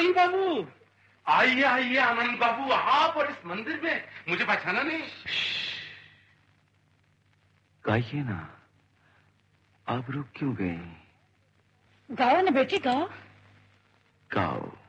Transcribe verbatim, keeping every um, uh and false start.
वकील बाबू। आइए आइए आनंद बाबू, आप और इस मंदिर में मुझे पहचाना नहीं? गाइए ना, आप रुक क्यों गए? गाओ ना बेटी, गाओ गाओ।